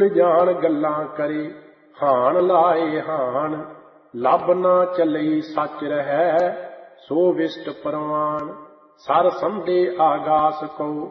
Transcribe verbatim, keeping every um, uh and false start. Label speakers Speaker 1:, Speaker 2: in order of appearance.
Speaker 1: ਭੂਲ ਜਾਣ ਗੱਲਾਂ ਕਰੇ, ਹਾਣ ਲਾਏ ਹਾਣ। ਲੱਭ ਨਾ ਚੱਲਈ ਸੱਚ ਰਹੈ, ਸੋ ਵਿਸ਼ਟ ਪ੍ਰਵਾਨ। Sir ਸੰਧੇ ਆਗਾਸ Q,